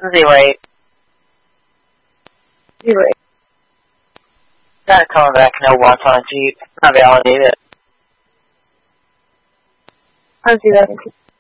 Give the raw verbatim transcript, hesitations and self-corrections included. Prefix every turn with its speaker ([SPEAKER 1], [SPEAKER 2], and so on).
[SPEAKER 1] Z right. Z right. Not coming back, no watch on Jeep. Not validated.
[SPEAKER 2] How's Z right?